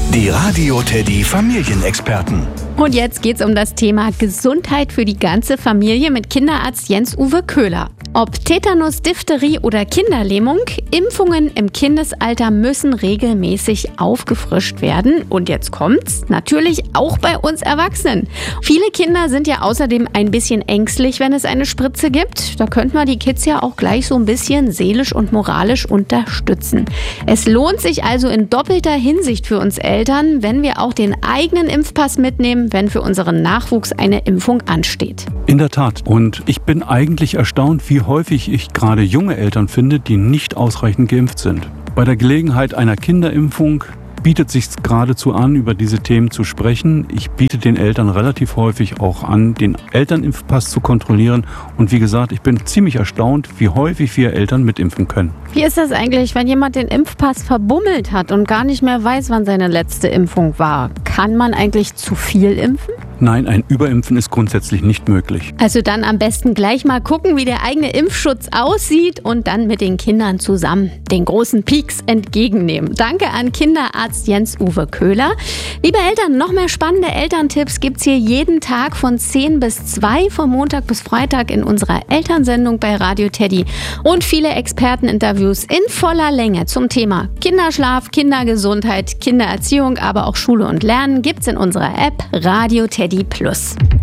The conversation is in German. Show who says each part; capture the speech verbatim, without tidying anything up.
Speaker 1: Die Radio Teddy Familienexperten.
Speaker 2: Und jetzt geht's um das Thema Gesundheit für die ganze Familie mit Kinderarzt Jens-Uwe Köhler. Ob Tetanus, Diphtherie oder Kinderlähmung, Impfungen im Kindesalter müssen regelmäßig aufgefrischt werden. Und jetzt kommt's, natürlich auch bei uns Erwachsenen. Viele Kinder sind ja außerdem ein bisschen ängstlich, wenn es eine Spritze gibt. Da könnte man die Kids ja auch gleich so ein bisschen seelisch und moralisch unterstützen. Es lohnt sich also in doppelter Hinsicht für uns Eltern, wenn wir auch den eigenen Impfpass mitnehmen, wenn für unseren Nachwuchs eine Impfung ansteht.
Speaker 3: In der Tat. Und ich bin eigentlich erstaunt, wie häufig ich gerade junge Eltern finde, die nicht ausreichend geimpft sind. Bei der Gelegenheit einer Kinderimpfung bietet sich geradezu an, über diese Themen zu sprechen. Ich biete den Eltern relativ häufig auch an, den Elternimpfpass zu kontrollieren. Und wie gesagt, ich bin ziemlich erstaunt, wie häufig wir Eltern mitimpfen können.
Speaker 2: Wie ist das eigentlich, wenn jemand den Impfpass verbummelt hat und gar nicht mehr weiß, wann seine letzte Impfung war? Kann man eigentlich zu viel impfen?
Speaker 3: Nein, ein Überimpfen ist grundsätzlich nicht möglich.
Speaker 2: Also dann am besten gleich mal gucken, wie der eigene Impfschutz aussieht und dann mit den Kindern zusammen den großen Peaks entgegennehmen. Danke an Kinderarzt Jens-Uwe Köhler. Liebe Eltern, noch mehr spannende Elterntipps gibt's hier jeden Tag von zehn bis zwei, von Montag bis Freitag in unserer Elternsendung bei Radio Teddy. Und viele Experteninterviews in voller Länge zum Thema Kinderschlaf, Kindergesundheit, Kindererziehung, aber auch Schule und Lernen gibt's in unserer App Radio Teddy Plus.